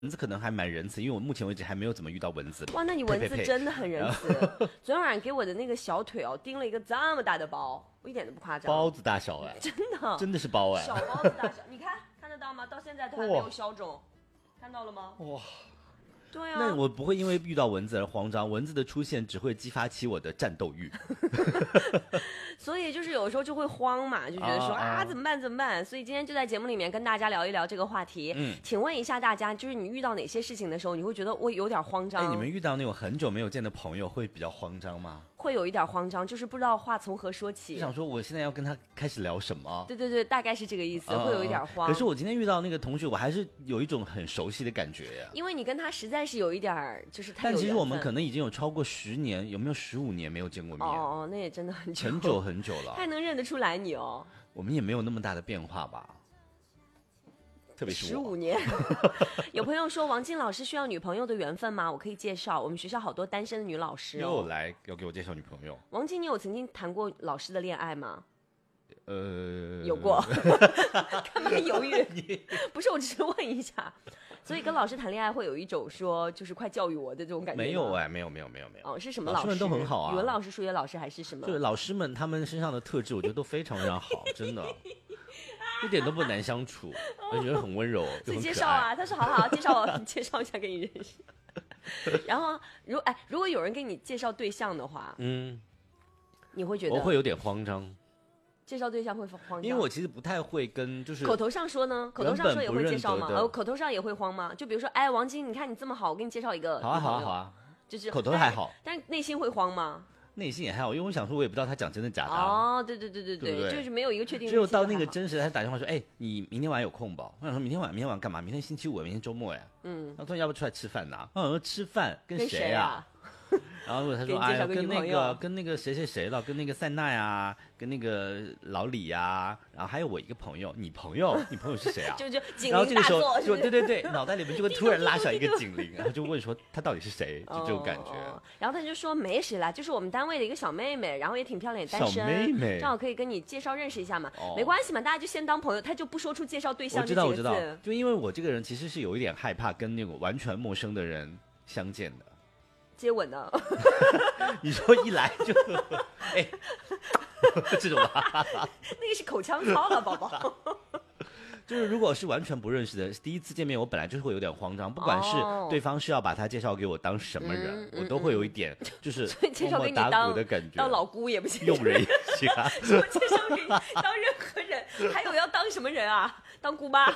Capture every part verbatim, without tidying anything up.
蚊子可能还蛮仁慈，因为我目前为止还没有怎么遇到蚊子。 哇，那你蚊子真的很仁慈。昨天晚上给我的那个小腿哦，叮了一个这么大的包，我一点都不夸张。 包子大小哎， 真的， 真的是包哎， 小包子大小。你看看得到吗？到现在它还没有消肿，看到了吗？ 哇。 对啊， 那我不会因为遇到蚊子而慌张，蚊子的出现只会激发起我的战斗欲。 所以就是有时候就会慌嘛，就觉得说 啊, 啊怎么办怎么办？所以今天就在节目里面跟大家聊一聊这个话题。嗯，请问一下大家，就是你遇到哪些事情的时候，你会觉得我有点慌张？ 哎，你们遇到那种很久没有见的朋友会比较慌张吗？ 会有一点慌张，就是不知道话从何说起。 就想说我现在要跟他开始聊什么？ 对对对，大概是这个意思，嗯、会有一点慌。 可是我今天遇到那个同学，我还是有一种很熟悉的感觉呀。 因为你跟他实在是有一点，就是太有缘分。 但其实我们可能已经有超过十年，有没有十五年没有见过面？ 哦哦，那也真的很久， 很久很久了。 还能认得出来你哦？ 我们也没有那么大的变化吧？特别是十五年。有朋友说王静老师需要女朋友的缘分吗？我可以介绍，我们学校好多单身的女老师、哦、 又来要给我介绍女朋友。 王静，你有曾经谈过老师的恋爱吗？ 呃， 有过。干嘛犹豫？不是，我只是问一下。所以跟老师谈恋爱会有一种说就是快教育我的这种感觉吗？ 没有哎，没有没有没有没有。 哦，是什么老师？ 老师们都很好啊， 语文老师、数学老师还是什么？ 对，老师们他们身上的特质，我觉得都非常非常好，真的。一点都不难相处，我觉得很温柔， 所以介绍啊，他说好好介绍我，介绍一下给你认识。然后，如哎，如果有人给你介绍对象的话，嗯，你会觉得我会有点慌张。 介绍对象会慌张， 因为我其实不太会跟就是口头上说呢，口头上说也会介绍吗？呃，口头上也会慌吗？就比如说，哎，王晶，你看你这么好，我给你介绍一个。 好啊，好啊，好啊， 就是口头还好， 但是内心会慌吗？ 内心也还好，因为我想说，我也不知道他讲真的假的、 啊。哦，对对对对 对, 对, 对， 就是没有一个确定。 只有到那个真实，他打电话说：“哎、欸，你明天晚上有空不？”我想说明天晚明天晚上干嘛？明天星期五，明天周末呀。嗯。他说要不出来吃饭呐、啊？我想说吃饭跟谁啊？然后他说：“哎呀，跟那个跟那个谁谁谁了，跟那个塞纳呀，跟那个老李呀，然后还有我一个朋友，你朋友，你朋友是谁啊？” 就就警铃大作。然后这个时候就对对对，脑袋里面就会突然拉响一个警铃，然后就问说他到底是谁，就这种感觉。 哦、然后他就说没谁啦，就是我们单位的一个小妹妹，然后也挺漂亮，也单身， 小妹妹正好可以跟你介绍认识一下嘛。哦、没关系嘛，大家就先当朋友，他就不说出介绍对象这几个字。我知道，我知道，就因为我这个人其实是有一点害怕跟那种完全陌生的人相见的。 接吻呢？ 你说一来就哎，这种吧， 那个是口腔操了，宝宝。 就是如果是完全不认识的，第一次见面，我本来就是会有点慌张，不管是对方是要把他介绍给我当什么人，哦、我都会有一点就是介绍给你当的感觉， 当老姑也不行， 用人也行啊。 说介绍给你当任何人，还有要当什么人啊？当姑妈。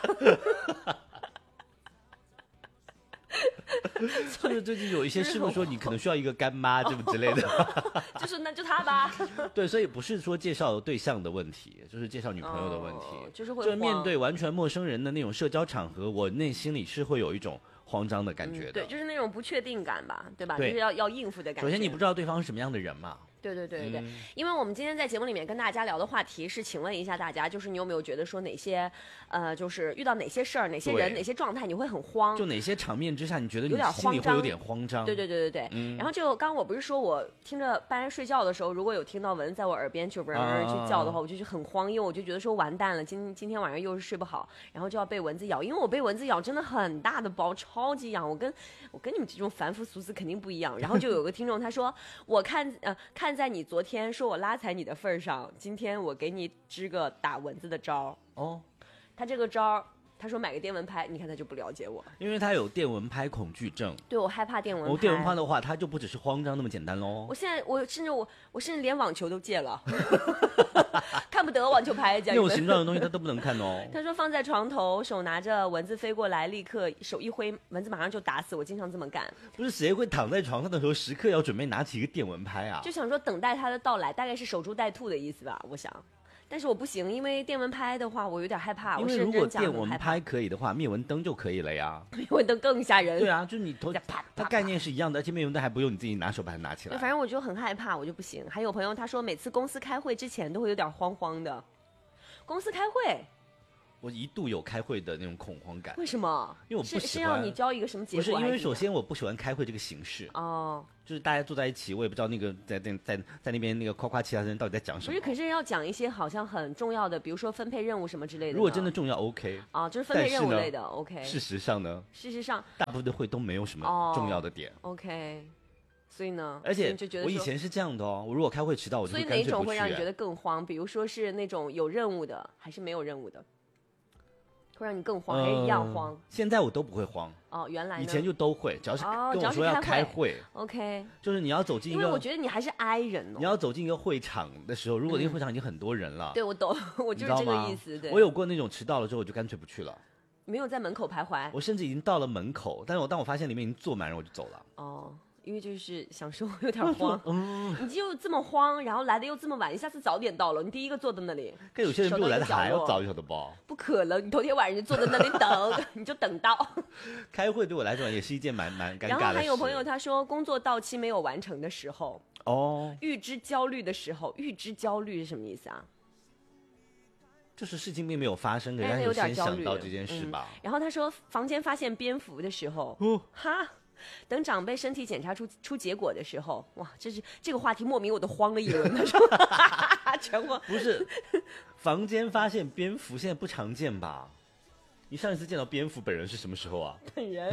就是最近有一些师傅说你可能需要一个干妈这么之类的， 就是那就他吧。 对，所以不是说介绍对象的问题，就是介绍女朋友的问题， 哦、就是会就是面对完全陌生人的那种社交场合，我内心里是会有一种慌张的感觉的、嗯。 对，就是那种不确定感吧，对吧？对，就是要要应付的感觉。 首先你不知道对方是什么样的人嘛。 对对对对对、嗯，因为我们今天在节目里面跟大家聊的话题是，请问一下大家，就是你有没有觉得说哪些，呃，就是遇到哪些事儿、哪些人、哪些状态，你会很慌？ 就哪些场面之下，你觉得你心里会有点慌张？ 对对对对对。嗯、然后就刚刚我不是说我听着半夜睡觉的时候，如果有听到蚊子在我耳边就不是去叫的话，啊、我就很慌，因为我就觉得说完蛋了，今今天晚上又是睡不好，然后就要被蚊子咬，因为我被蚊子咬真的很大的包，超级痒，我跟我跟你们这种凡夫俗子肯定不一样。然后就有个听众他说，我看呃看在你昨天。说我拉踩你的份上，今天我给你支个打蚊子的招哦。他这个招，他说买个电蚊拍，你看他就不了解我， 因为他有电蚊拍恐惧症。 对，我害怕电蚊拍。 我、哦、电蚊拍的话，他就不只是慌张那么简单喽。 我现在我甚至我我甚至连网球都戒了，看不得网球拍， 那种形状的东西他都不能看哦。 他说放在床头，手拿着蚊子飞过来，立刻手一挥，蚊子马上就打死。我经常这么干。 不是谁会躺在床上的时候时刻要准备拿起一个电蚊拍啊？ 就想说等待他的到来，大概是守株待兔的意思吧，我想。但是我不行，因为电蚊拍的话，我有点害怕。 因为如果电蚊拍可以的话，灭蚊灯就可以了呀。 灭蚊灯更吓人。 对啊，就是你头啪，它概念是一样的，而且灭蚊灯还不用你自己拿手把它拿起来。 反正我就很害怕，我就不行。还有朋友他说，每次公司开会之前都会有点慌慌的。公司开会， 我一度有开会的那种恐慌感。 为什么？ 因为我不喜欢。 是是要你交一个什么结果？ 不是，因为首先我不喜欢开会这个形式。 哦。 就是大家坐在一起，我也不知道那个在在在在那边那个夸夸其他人到底在讲什么。 不是，可是要讲一些好像很重要的，比如说分配任务什么之类的。 如果真的重要 ，OK。 啊，就是分配任务类的 ，OK。 事实上呢？ 事实上， 大部分的会都没有什么重要的点。 哦、OK。所以呢？ 而且就觉得我以前是这样的哦，我如果开会迟到，我就会干脆不去。 所以哪种会让你觉得更慌？比如说是那种有任务的，还是没有任务的？会让你更慌，还是一样慌？呃、 现在我都不会慌。 哦，原来呢以前就都会，只要是跟我说要开会、 哦、，OK， 就是你要走进一个， 因为我觉得你还是 I 人哦。 你要走进一个会场的时候，如果那个会场已经很多人了， 嗯、对我懂，我就是这个意思。对， 我有过那种迟到了之后，我就干脆不去了。 没有在门口徘徊， 我甚至已经到了门口，但是我当我发现里面已经坐满人，我就走了。 哦。因为就是想说有点慌，嗯、你就这么慌，然后来的又这么晚，你下次早点到了，你第一个坐在那里。 跟有些人比我来的还要早一小的包。 不可能，你头天晚上就坐在那里等，你就等到。 开会对我来说也是一件蛮蛮尴尬的事。 然后还有朋友他说，工作到期没有完成的时候，哦，预知焦虑的时候，预知焦虑是什么意思啊？ 就是事情并没有发生，可是他有先想到这件事吧。 嗯、然后他说，房间发现蝙蝠的时候，哦，哈。等长辈身体检查出出结果的时候，哇，这是这个话题莫名我都慌了一轮。他说，全慌。 不是，房间发现蝙蝠现在不常见吧？你上一次见到蝙蝠本人是什么时候啊？ 本人？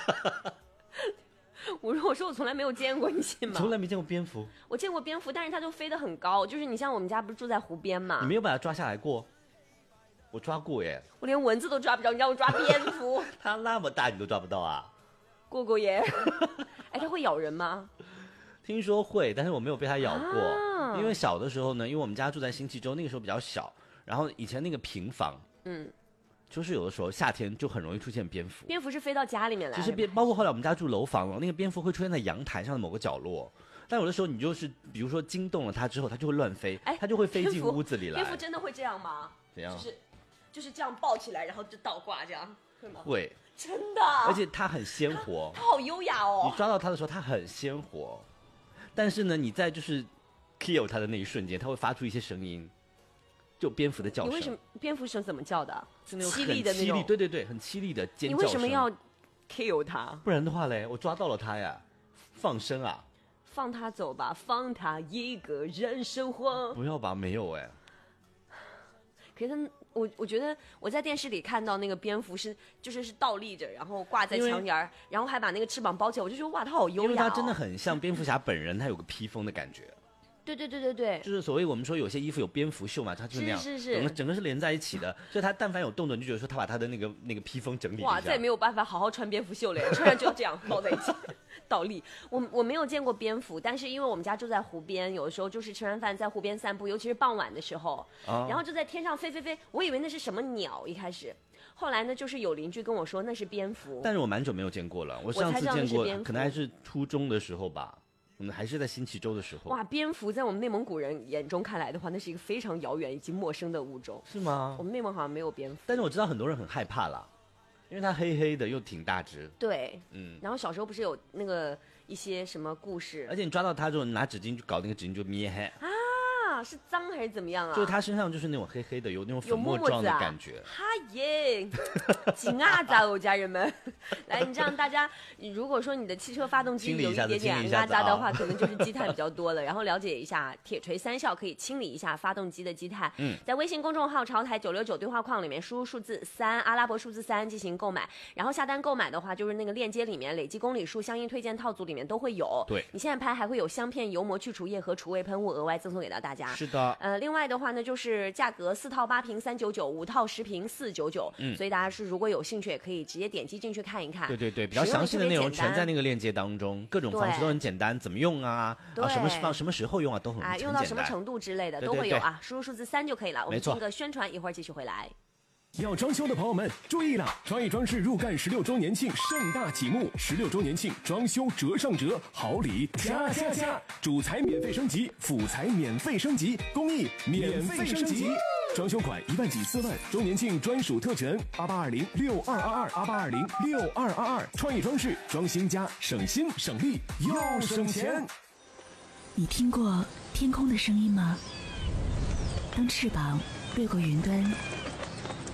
我说我说我从来没有见过，你信吗？ 从来没见过蝙蝠。 我见过蝙蝠，但是它就飞得很高，就是你像我们家不是住在湖边嘛？ 你没有把它抓下来过？我抓过耶。 我连蚊子都抓不着，你让我抓蝙蝠？ 它那么大，你都抓不到啊？ 过过耶，哎，它会咬人吗？ 听说会，但是我没有被它咬过。啊、因为小的时候呢，因为我们家住在辛弃州，那个时候比较小，然后以前那个平房，嗯，就是有的时候夏天就很容易出现蝙蝠。 蝙蝠是飞到家里面来？ 其实蝙，包括后来我们家住楼房了，那个蝙蝠会出现在阳台上的某个角落。但有的时候你就是，比如说惊动了它之后，它就会乱飞，哎，它就会飞进屋子里来。 蝙蝠真的会这样吗？ 怎样？ 就是就是这样抱起来，然后就倒挂这样，会吗？ 会。 真的， 而且它很鲜活， 它好优雅哦。 你抓到它的时候，它很鲜活，但是呢，你在就是 kill 它的那一瞬间，它会发出一些声音，就蝙蝠的叫声。 你为什么蝙蝠声怎么叫的？ 是那种凄厉的那种， 对对对，很凄厉的尖叫声。 你为什么要 kill 它？ 不然的话嘞，我抓到了它呀，放生啊， 放它走吧，放它一个人生活。 不要吧，没有哎。 可是他我我觉得我在电视里看到那个蝙蝠是就是是倒立着，然后挂在墙沿，然后还把那个翅膀包起来，我就觉得哇，它好优雅、哦。 因为它真的很像蝙蝠侠本人，它有个披风的感觉。 对对对对对， 就是所谓我们说有些衣服有蝙蝠袖嘛，它就是那样， 是是是， 整个整个是连在一起的，所以它但凡有动作，你就觉得说它把它的那个那个披风整理一下。 哇，再也没有办法好好穿蝙蝠袖了，穿上就要这样抱在一起。倒立，我我没有见过蝙蝠，但是因为我们家住在湖边，有的时候就是吃完饭在湖边散步，尤其是傍晚的时候，哦、然后就在天上飞飞飞，我以为那是什么鸟，一开始，后来呢，就是有邻居跟我说那是蝙蝠， 但是我蛮久没有见过了，我上次见过可能还是初中的时候吧，我们还是在辛弃州的时候。 哇，蝙蝠在我们内蒙古人眼中看来的话，那是一个非常遥远以及陌生的物种， 是吗？ 我们内蒙好像没有蝙蝠， 但是我知道很多人很害怕啦，因为它黑黑的又挺大只， 对，嗯，然后小时候不是有那个。一些什么故事？ 而且你抓到它之后，你拿纸巾去搞那个纸巾就灭黑啊，是脏还是怎么样啊？ 就是它身上就是那种黑黑的，有那种粉末状的感觉。 哈耶，紧啊杂哦，家人们，来，你这样大家，如果说你的汽车发动机有一点点阿杂的话，可能就是积碳比较多了。然后了解一下，铁锤三效可以清理一下发动机的积碳。嗯，在微信公众号潮台九六九对话框里面输入数字三，阿拉伯数字三进行购买。然后下单购买的话，就是那个链接里面累计公里数相应推荐套组里面都会有。 对， 你现在拍还会有香片、油膜、去除液和除味喷雾额外赠送给到大家。 是的。 呃，另外的话呢，就是价格四套八瓶三九九，五套十瓶四九九。嗯，所以大家是如果有兴趣，也可以直接点击进去看一看。 对对对，比较详细的内容全在那个链接当中，各种方式都很简单，怎么用啊？啊，什么放什么时候用啊，都很啊，用到什么程度之类的都会有啊，输入数字三就可以了。我们进个宣传，一会儿继续回来。 要装修的朋友们注意了，创意装饰入干十六周年庆盛大启幕，十六周年庆装修折上折，好礼加加加，主材免费升级，辅材免费升级，工艺免费升级，装修款一万抵四万，周年庆专属特权八八二零六二二二八八二零六二二二，创意装饰装新家，省心省力又省钱。 你听过天空的声音吗？当翅膀掠过云端，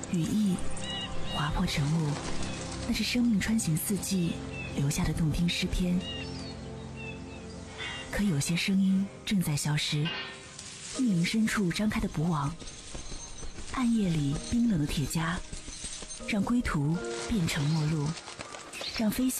羽翼划破晨雾，那是生命穿行四季留下的动听诗篇。可有些声音正在消失，密林深处张开的捕网，暗夜里冰冷的铁夹，让归途变成陌路，让飞行